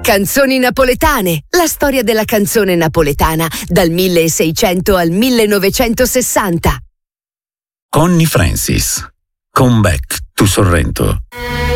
Canzoni napoletane, la storia della canzone napoletana dal 1600 al 1960. Connie Francis, Come Back to Sorrento.